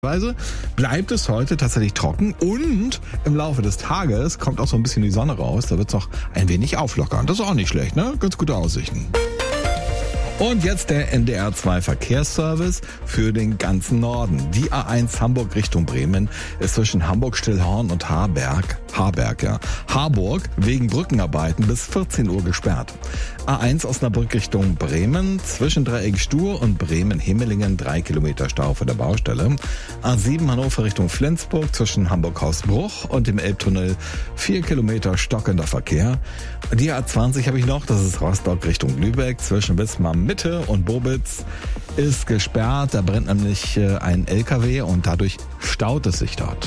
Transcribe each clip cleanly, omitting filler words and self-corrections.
Weise bleibt es heute tatsächlich trocken und im Laufe des Tages kommt auch so ein bisschen die Sonne raus. Da wird es noch ein wenig auflockern. Das ist auch nicht schlecht, ne? Ganz gute Aussichten. Und jetzt der NDR 2 Verkehrsservice für den ganzen Norden. Die A1 Hamburg Richtung Bremen ist zwischen Hamburg-Stillhorn und Harburg wegen Brückenarbeiten bis 14 Uhr gesperrt. A1 Osnabrück Richtung Bremen zwischen Dreieck-Stur und Bremen-Himmelingen 3 Kilometer Stau vor der Baustelle. A7 Hannover Richtung Flensburg zwischen Hamburg-Hausbruch und dem Elbtunnel 4 Kilometer stockender Verkehr. Die A20 habe ich noch, das ist Rostock Richtung Lübeck zwischen Wismar Mitte und Bobitz ist gesperrt. Da brennt nämlich ein LKW und dadurch staut es sich dort.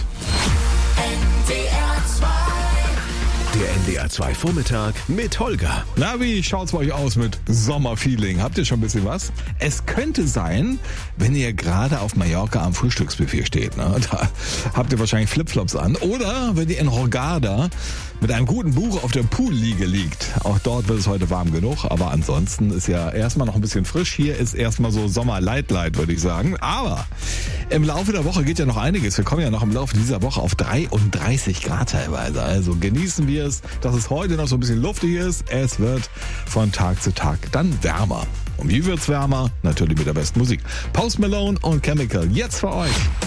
Der NDR 2 Vormittag mit Holger. Na, wie schaut's bei euch aus mit Sommerfeeling? Habt ihr schon ein bisschen was? Es könnte sein, wenn ihr gerade auf Mallorca am Frühstücksbuffet steht, ne? Da habt ihr wahrscheinlich Flipflops an. Oder wenn ihr in Hurghada mit einem guten Buch auf der Poolliege liegt. Auch dort wird es heute warm genug, aber ansonsten ist ja erstmal noch ein bisschen frisch. Hier ist erstmal so Sommer-Light, würde ich sagen. Aber im Laufe der Woche geht ja noch einiges. Wir kommen ja noch im Laufe dieser Woche auf 33 Grad teilweise. Also genießen wir es, dass es heute noch so ein bisschen luftig ist. Es wird von Tag zu Tag dann wärmer. Und wie wird's wärmer? Natürlich mit der besten Musik. Post Malone und Chemical. Jetzt für euch.